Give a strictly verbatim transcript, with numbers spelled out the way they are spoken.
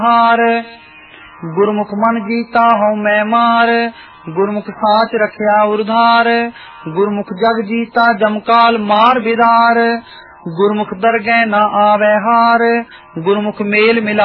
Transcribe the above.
हार गुरमुख मन जीता हूँ मैं मार, गुरमुख साच रखिया उधार, गुरमुख जग जीता जमकाल मार बिदार, गुरमुख दरगह न आवे हार, गुरमुख मेल मिला